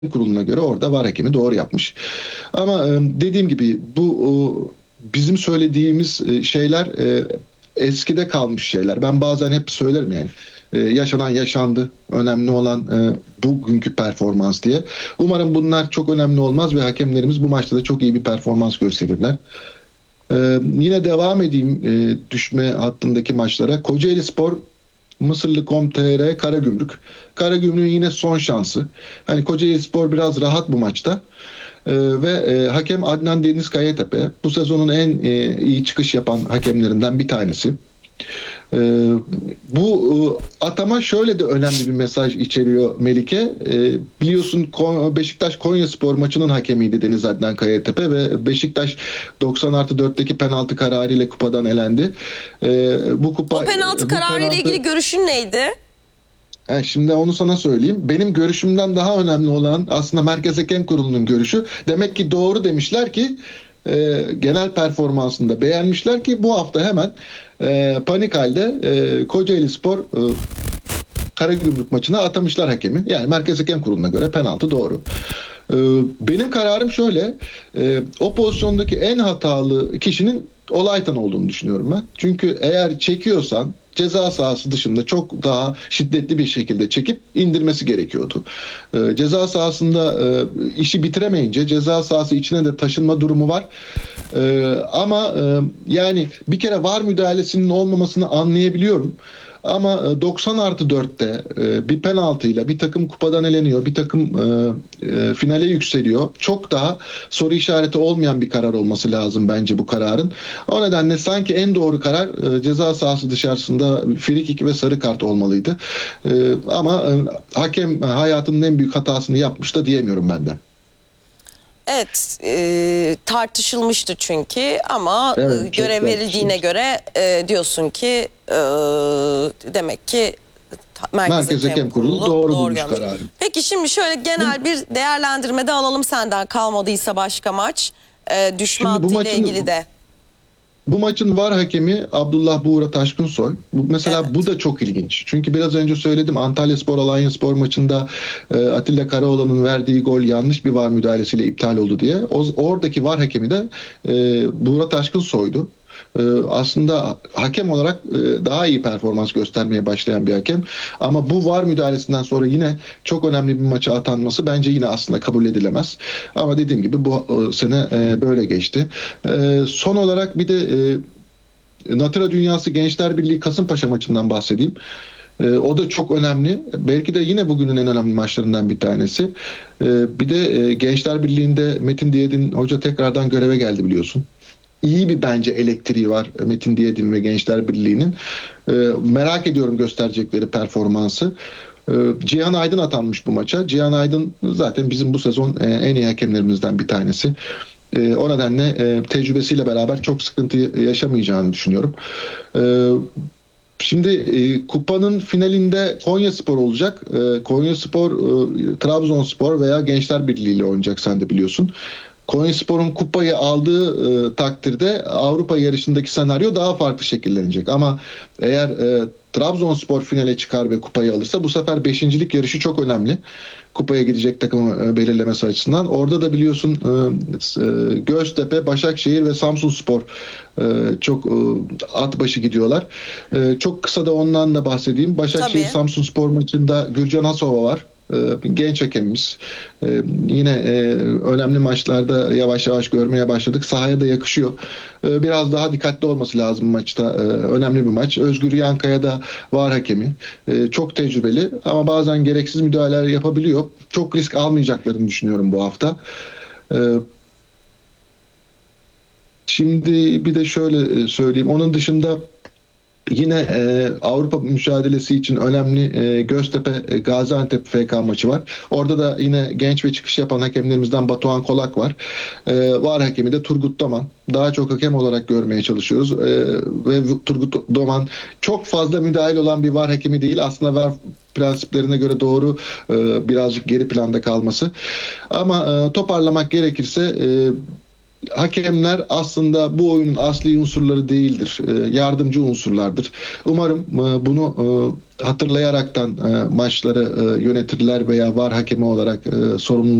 Kurulu'na göre orada VAR hakemi doğru yapmış. Ama dediğim gibi bu bizim söylediğimiz şeyler eskide kalmış şeyler. Ben bazen hep söylerim yani. Yaşanan yaşandı. Önemli olan bugünkü performans diye. Umarım bunlar çok önemli olmaz ve hakemlerimiz bu maçta da çok iyi bir performans gösterirler. Yine devam edeyim düşme hattındaki maçlara. Kocaelispor Mısırlı.com.tr Karagümrük. Karagümrük'ün yine son şansı. Hani Kocaelispor biraz rahat bu maçta. Ve hakem Adnan Deniz Kayatepe. Bu sezonun en iyi çıkış yapan hakemlerinden bir tanesi. Bu atama şöyle de önemli bir mesaj içeriyor Melike. Biliyorsun Beşiktaş Konyaspor maçının hakemiydi Deniz Adnan Kayatepe ve Beşiktaş 90+4'teki penaltı kararı ile kupadan elendi. O penaltı kararı ile ilgili görüşün neydi? Şimdi onu sana söyleyeyim. Benim görüşümden daha önemli olan aslında Merkez Hakem Kurulu'nun görüşü. Demek ki doğru demişler ki genel performansında beğenmişler ki bu hafta hemen panik halde Kocaelispor Karagümrük maçına atamışlar hakemi. Yani Merkez Hakem Kurulu'na göre penaltı doğru. Benim kararım şöyle. O pozisyondaki en hatalı kişinin Olaytan olduğunu düşünüyorum ben. Çünkü eğer çekiyorsan ceza sahası dışında çok daha şiddetli bir şekilde çekip indirmesi gerekiyordu. Ceza sahasında işi bitiremeyince ceza sahası içine de taşınma durumu var. Ama yani bir kere VAR müdahalesinin olmamasını anlayabiliyorum. Ama 90+4'te bir penaltıyla bir takım kupadan eleniyor, bir takım finale yükseliyor. Çok daha soru işareti olmayan bir karar olması lazım bence bu kararın. O nedenle sanki en doğru karar ceza sahası dışarısında free kick ve sarı kart olmalıydı. Ama hakem hayatının en büyük hatasını yapmış da diyemiyorum benden. Evet, tartışılmıştı çünkü ama Evet, görev verildiğine göre diyorsun ki demek ki Merkez Hakem Kurulu doğru bulmuş yanlış. kararı. Peki şimdi şöyle genel bir değerlendirmede alalım senden, kalmadıysa başka maç düşme hattıyla ilgili de. Bu maçın VAR hakemi Abdullah Buğra Taşkınsoy. Mesela Evet. bu da çok ilginç. Çünkü biraz önce söyledim Antalyaspor Alanyaspor maçında Atilla Karaoğlan'ın verdiği gol yanlış bir VAR müdahalesiyle iptal oldu diye. Oradaki VAR hakemi de Buğra Taşkınsoy'du. Aslında hakem olarak daha iyi performans göstermeye başlayan bir hakem. Ama bu VAR müdahalesinden sonra yine çok önemli bir maça atanması bence yine aslında kabul edilemez. Ama dediğim gibi bu sene böyle geçti. Son olarak bir de Natura Dünyası Gençler Birliği Kasımpaşa maçından bahsedeyim. O da çok önemli. Belki de yine bugünün en önemli maçlarından bir tanesi. Bir de Gençler Birliği'nde Metin Diyedin Hoca tekrardan göreve geldi biliyorsun. İyi bir bence elektriği var Metin Diyedin ve Gençler Birliği'nin. Merak ediyorum gösterecekleri performansı. Cihan Aydın atanmış bu maça. Cihan Aydın zaten bizim bu sezon en iyi hakemlerimizden bir tanesi. O nedenle tecrübesiyle beraber çok sıkıntı yaşamayacağını düşünüyorum. Şimdi kupanın finalinde Konyaspor olacak. Konyaspor, Trabzonspor veya Gençler Birliği ile oynayacak sen de biliyorsun. Konyaspor'un kupayı aldığı takdirde Avrupa yarışındaki senaryo daha farklı şekillenecek. Ama eğer Trabzonspor finale çıkar ve kupayı alırsa bu sefer beşincilik yarışı çok önemli. Kupaya gidecek takımı belirlemesi açısından. Orada da biliyorsun Göztepe, Başakşehir ve Samsunspor çok at başı gidiyorlar. Çok kısa da ondan da bahsedeyim. Başakşehir Samsunspor maçında Gürcan Asova var. Genç hakemimiz. Yine önemli maçlarda yavaş yavaş görmeye başladık. Sahaya da yakışıyor. Biraz daha dikkatli olması lazım maçta. Önemli bir maç. Özgür Yankaya da VAR hakemi. Çok tecrübeli ama bazen gereksiz müdahaleler yapabiliyor. Çok risk almayacaklarını düşünüyorum bu hafta. Şimdi bir de şöyle söyleyeyim. Onun dışında yine Avrupa mücadelesi için önemli Göztepe Gaziantep FK maçı var. Orada da yine genç ve çıkış yapan hakemlerimizden Batuhan Kolak var. VAR hakemi de Turgut Doman. Daha çok hakem olarak görmeye çalışıyoruz. Ve Turgut Doman çok fazla müdahil olan bir VAR hakemi değil. Aslında VAR prensiplerine göre doğru birazcık geri planda kalması. Ama toparlamak gerekirse hakemler aslında bu oyunun asli unsurları değildir. Yardımcı unsurlardır. Umarım bunu hatırlayaraktan maçları yönetirler veya VAR hakemi olarak sorumlu